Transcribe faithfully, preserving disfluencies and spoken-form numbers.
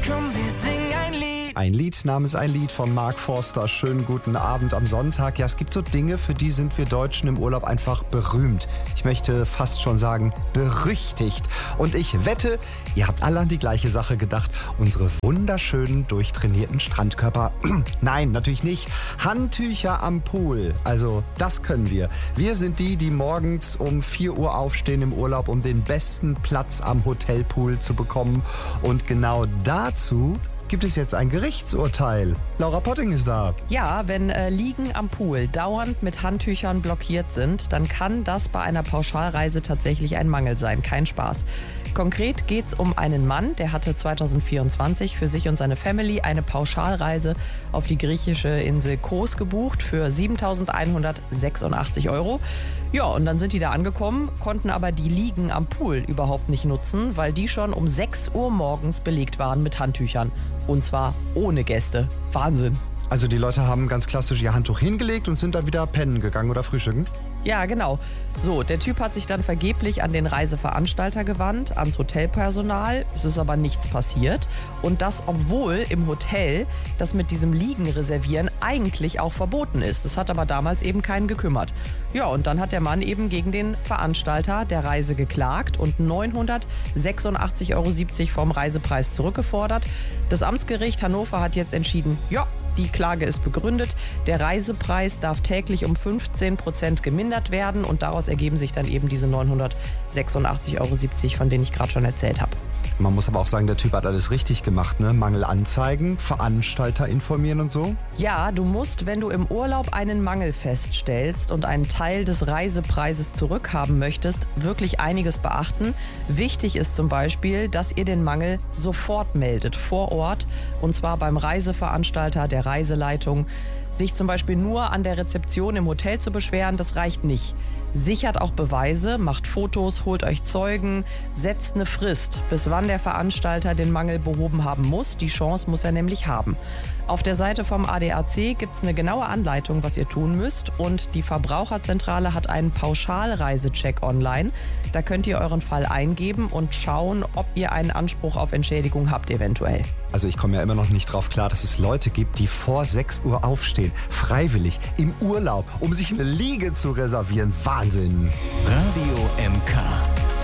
Komm, wir singen ein Lied. Ein Lied namens Ein Lied von Mark Forster. Schönen guten Abend am Sonntag. Ja, es gibt so Dinge, für die sind wir Deutschen im Urlaub einfach berühmt. Ich möchte fast schon sagen, berüchtigt. Und ich wette, ihr habt alle an die gleiche Sache gedacht. Unsere wunderschönen, durchtrainierten Strandkörper. Nein, natürlich nicht. Handtücher am Pool. Also, das können wir. Wir sind die, die morgens um vier Uhr aufstehen im Urlaub, um den besten Platz am Hotelpool zu bekommen. Und genau dazu gibt es jetzt ein Gerichtsurteil. Laura Potting ist da. Ja, wenn äh, Liegen am Pool dauernd mit Handtüchern blockiert sind, dann kann das bei einer Pauschalreise tatsächlich ein Mangel sein. Kein Spaß. Konkret geht es um einen Mann, der hatte zwanzig vierundzwanzig für sich und seine Family eine Pauschalreise auf die griechische Insel Kos gebucht für siebentausendeinhundertsechsundachtzig Euro. Ja, und dann sind die da angekommen, konnten aber die Liegen am Pool überhaupt nicht nutzen, weil die schon um sechs Uhr morgens belegt waren mit Handtüchern. Und zwar ohne Gäste. Wahnsinn. Also die Leute haben ganz klassisch ihr Handtuch hingelegt und sind dann wieder pennen gegangen oder frühstücken? Ja, genau. So, der Typ hat sich dann vergeblich an den Reiseveranstalter gewandt, ans Hotelpersonal. Es ist aber nichts passiert. Und das, obwohl im Hotel das mit diesem Liegen reservieren eigentlich auch verboten ist. Das hat aber damals eben keinen gekümmert. Ja, und dann hat der Mann eben gegen den Veranstalter der Reise geklagt und neunhundertsechsundachtzig Euro siebzig vom Reisepreis zurückgefordert. Das Amtsgericht Hannover hat jetzt entschieden, ja, die Klage ist begründet. Der Reisepreis darf täglich um fünfzehn Prozent gemindert werden und daraus ergeben sich dann eben diese neunhundertsechsundachtzig Euro siebzig, von denen ich gerade schon erzählt habe. Man muss aber auch sagen, der Typ hat alles richtig gemacht, ne? Mangel anzeigen, Veranstalter informieren und so. Ja, du musst, wenn du im Urlaub einen Mangel feststellst und einen Teil des Reisepreises zurückhaben möchtest, wirklich einiges beachten. Wichtig ist zum Beispiel, dass ihr den Mangel sofort meldet, vor Ort, und zwar beim Reiseveranstalter, der Reiseleitung. Sich zum Beispiel nur an der Rezeption im Hotel zu beschweren, das reicht nicht. Sichert auch Beweise, macht Fotos, holt euch Zeugen, setzt eine Frist, bis wann der Veranstalter den Mangel behoben haben muss. Die Chance muss er nämlich haben. Auf der Seite vom A D A C gibt es eine genaue Anleitung, was ihr tun müsst. Und die Verbraucherzentrale hat einen Pauschalreisecheck online. Da könnt ihr euren Fall eingeben und schauen, ob ihr einen Anspruch auf Entschädigung habt eventuell. Also ich komme ja immer noch nicht drauf klar, dass es Leute gibt, die vor sechs Uhr aufstehen, freiwillig, im Urlaub, um sich eine Liege zu reservieren. Wahnsinn. Radio M K.